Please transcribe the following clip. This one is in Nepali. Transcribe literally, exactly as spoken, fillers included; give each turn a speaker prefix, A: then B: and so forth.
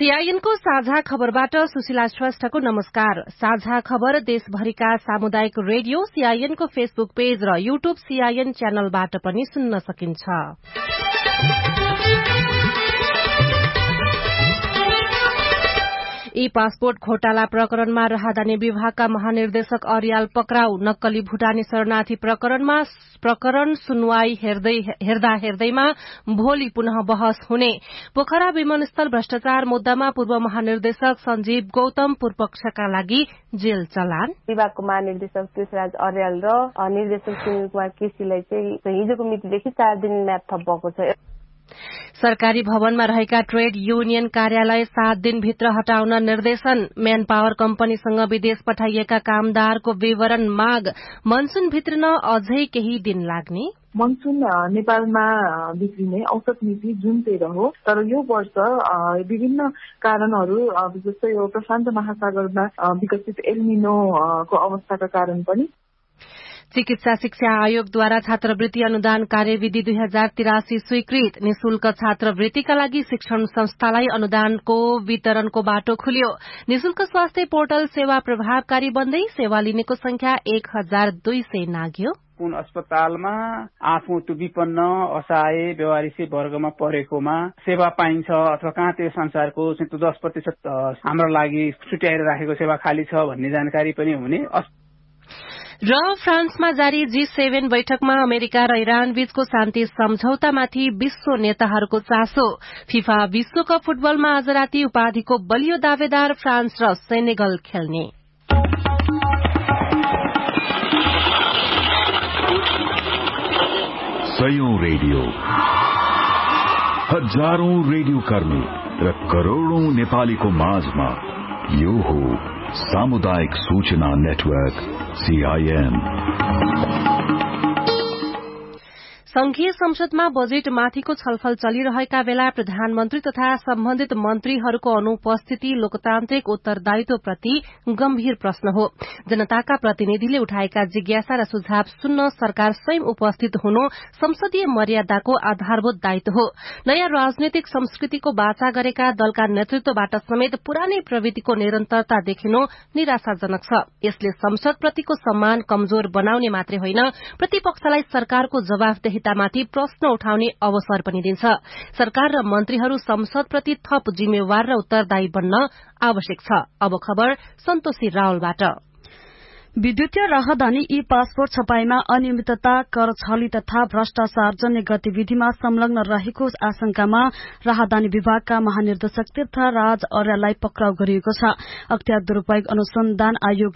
A: सीआईएन को साझा खबरबाट सुशीला श्रेष्ठको नमस्कार। साझा खबर देशभरिका सामुदायिक रेडियो सीआईएन को फेसबुक पेज र यूट्यूब सीआईएन च्यानलबाट पनि सुन्न सकिन्छ। ई पासपोर्ट घोटाला प्रकरणमा राहदानी विभागका महानिर्देशक अर्याल पक्राउ। नक्कली भूटानी शरणार्थी प्रकरणमा प्रकरण सुनवाई हेर्दा हेर्दैमा भोलि पुनः बहस हुने। पोखरा विमानस्थल भ्रष्टाचार मुद्दामा पूर्व महानिर्देशक संजीव गौतम पूर्वपक्षका लागि जेल चलान।
B: विभागको महानिर्देशक कृष्णराज अर्याल र निर्देशक सुनिल कुमार केसीलाई चाहिँ हिजोको मितिदेखि चार दिन म्याद थप भएको छ।
A: सरकारी भवनमा रहेका ट्रेड युनियन कार्यालय सात दिनभित्र हटाउन निर्देशन। म्यान पावर कम्पनीसँग विदेश पठाइएका कामदारको विवरण माग। मनसून भित्रन अझै केही दिन लाग्ने।
C: मनसून नेपालमा बिग्रिने औसत मिति जुन तेह्र हो, तर यो वर्ष विभिन्न कारणहरू जस्तै यो प्रशान्त महासागरमा विकसित एल्निनोको अवस्थाका कारण पनि।
A: चिकित्सा शिक्षा आयोगद्वारा छात्रवृत्ति अनुदान कार्यविधि दुई हजार तिरासी स्वीकृत। निशुल्क छात्रवृत्तिका लागि शिक्षण संस्थालाई अनुदानको वितरणको बाटो खुल्यो। निशुल्क स्वास्थ्य पोर्टल सेवा प्रभावकारी बन्दै सेवा लिनेको संख्या एक हजार दुई सय नाग्यो।
D: कुन अस्पतालमा आफू त्यो विपन्न असहाय व्यवहारिक वर्गमा परेकोमा सेवा पाइन्छ अथवा कहाँ त्यो संसारको दस प्रतिशत हाम्रो लागि छुट्याएर राखेको सेवा खाली छ भन्ने जानकारी पनि हुने।
A: र फ्रान्समा जारी जी सेभेन बैठकमा अमेरिका र इरान बीचको शान्ति सम्झौतामाथि विश्व नेताहरूको चासो। फिफा विश्वकप फुटबलमा आज राति उपाधिको बलियो दावेदार फ्रान्स र सेनेगल खेल्ने।
E: सयौं रेडियो, हजारौं रेडियो कर्मी र करोड़ौं नेपालीको माझमा यो हो सामुदायिक सूचना नेटवर्क सीआईएन।
A: संघीय संसदमा बजेट माथिको छलफल चलिरहेका बेला प्रधानमन्त्री तथा सम्बन्धित मन्त्रीहरूको अनुपस्थिति लोकतान्त्रिक उत्तरदायित्वप्रति गम्भीर प्रश्न हो। जनताका प्रतिनिधिले उठाएका जिज्ञासा र सुझाव सुन्न सरकार स्वयं उपस्थित हुनु संसदीय मर्यादाको आधारभूत दायित्व हो। नयाँ राजनैतिक संस्कृतिको बाचा गरेका दलका नेतृत्वबाट समेत पुरानै प्रवृत्तिको निरन्तरता देखिनु निराशाजनक छ। यसले संसदप्रतिको सम्मान कमजोर बनाउने मात्रै होइन, प्रतिपक्षलाई सरकारको जवाफदेही माथि प्रश्न उठाउने अवसर पनि दिन्छ। सरकार र मन्त्रीहरू संसदप्रति थप जिम्मेवार र उत्तरदायी बन्न आवश्यक छ। अब खबर सन्तोषी रावलबाट।
F: विद्युतीय राहदानी ई पासपोर्ट छपाईमा अनियमितता, कर छली तथा भ्रष्टाचार जन्य गतिविधिमा संलग्न रहेको आशंकामा राहदानी विभागका महानिर्देशक तीर्थराज अर्याललाई पक्राउ गरिएको छ। अख्तियार दुरूपयोग अनुसन्धान आयोग